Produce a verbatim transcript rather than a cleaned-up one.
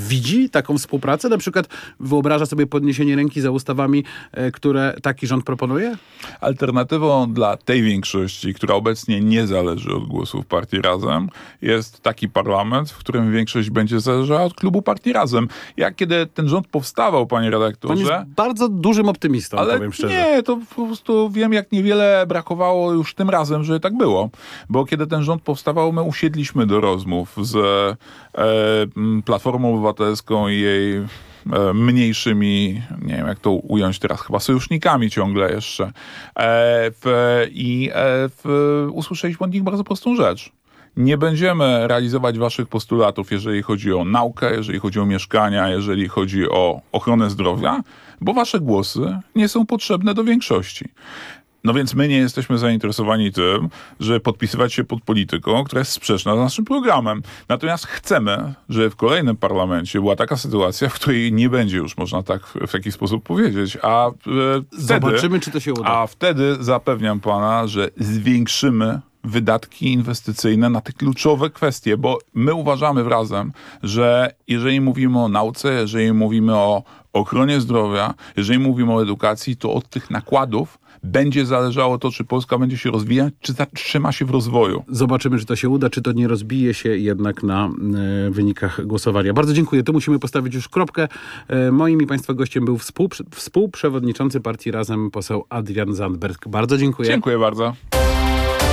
widzi taką współpracę? Na przykład wyobraża sobie podniesienie ręki za ustawami, które taki rząd proponuje? Alternatywą dla tej większości, która obecnie nie zależy od głosów partii Razem, jest taki parlament, w którym większość będzie zależała od klubu partii Razem. Ja kiedy ten rząd powstawał, panie redaktorze... Pan jest bardzo dużym optymistą, ale powiem szczerze. Nie, to po prostu wiem, jak niewiele brakowało już tym razem, żeby tak było. Bo kiedy ten rząd powstawał, my usiedliśmy do rozmów z e, Platformą Obywatelską i jej e, mniejszymi, nie wiem jak to ująć teraz, chyba sojusznikami ciągle jeszcze. E, w, I e, w, usłyszeliśmy od nich bardzo prostą rzecz. Nie będziemy realizować waszych postulatów, jeżeli chodzi o naukę, jeżeli chodzi o mieszkania, jeżeli chodzi o ochronę zdrowia, bo wasze głosy nie są potrzebne do większości. No więc my nie jesteśmy zainteresowani tym, żeby podpisywać się pod polityką, która jest sprzeczna z naszym programem. Natomiast chcemy, żeby w kolejnym parlamencie była taka sytuacja, w której nie będzie już można tak w taki sposób powiedzieć. A e, wtedy, Zobaczymy, czy to się uda. A wtedy zapewniam pana, że zwiększymy wydatki inwestycyjne na te kluczowe kwestie, bo my uważamy razem, że jeżeli mówimy o nauce, jeżeli mówimy o ochronie zdrowia, jeżeli mówimy o edukacji, to od tych nakładów będzie zależało to, czy Polska będzie się rozwijać, czy zatrzyma się w rozwoju. Zobaczymy, czy to się uda, czy to nie rozbije się jednak na e, wynikach głosowania. Bardzo dziękuję. Tu musimy postawić już kropkę. E, moim i państwa gościem był współprze- współprzewodniczący partii Razem poseł Adrian Zandberg. Bardzo dziękuję. Dziękuję bardzo.